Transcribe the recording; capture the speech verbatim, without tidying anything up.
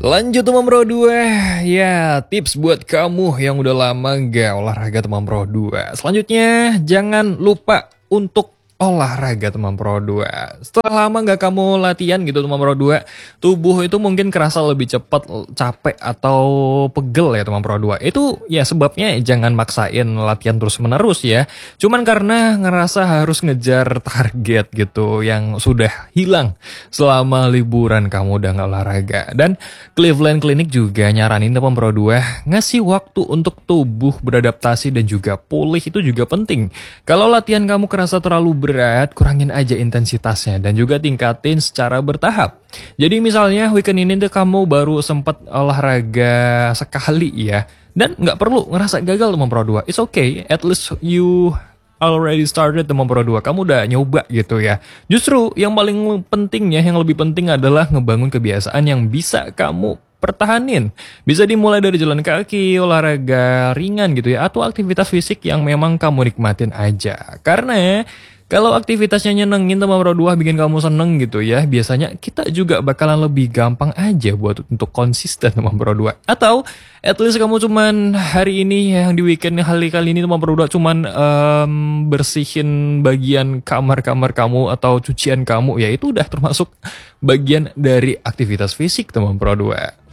Lanjut teman Pro dua. Ya, tips buat kamu yang udah lama gak olahraga teman Pro dua. Selanjutnya, jangan lupa untuk olahraga teman Pro dua. Setelah lama gak kamu latihan gitu teman Pro dua, tubuh itu mungkin kerasa lebih cepat capek atau pegel ya teman Pro dua. Itu ya sebabnya jangan maksain latihan terus menerus ya. Cuman karena ngerasa harus ngejar target gitu yang sudah hilang selama liburan kamu udah gak olahraga. Dan Cleveland Clinic juga nyaranin teman Pro dua ngasih waktu untuk tubuh beradaptasi dan juga pulih itu juga penting. Kalau latihan kamu kerasa terlalu berat, kurangin aja intensitasnya dan juga tingkatin secara bertahap. Jadi misalnya weekend ini tuh kamu baru sempat olahraga sekali ya, dan nggak perlu ngerasa gagal teman Pro dua. It's okay, at least you already started teman Pro dua. Kamu udah nyoba gitu ya. Justru yang paling pentingnya, yang lebih penting adalah ngebangun kebiasaan yang bisa kamu pertahanin. Bisa dimulai dari jalan kaki, olahraga ringan gitu ya, atau aktivitas fisik yang memang kamu nikmatin aja. Karena kalau aktivitasnya nyenengin teman Pro dua bikin kamu seneng gitu ya, biasanya kita juga bakalan lebih gampang aja buat untuk konsisten teman Pro dua. Atau at least kamu cuman hari ini yang di weekend hari kali ini teman Pro dua cuman um, bersihin bagian kamar-kamar kamu atau cucian kamu, ya itu udah termasuk bagian dari aktivitas fisik teman Pro dua.